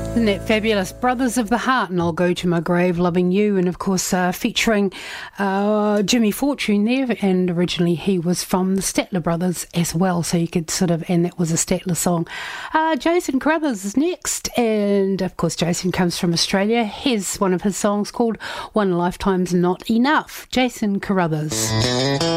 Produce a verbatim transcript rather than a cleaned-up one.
Isn't that fabulous? Brothers of the Heart and I'll Go to My Grave Loving You, and of course uh, featuring uh, Jimmy Fortune there, and originally he was from the Statler Brothers as well, so you could sort of, and that was a Statler song. Uh, Jason Carruthers is next, and of course Jason comes from Australia. Here's one of his songs called One Lifetime's Not Enough. Jason Carruthers.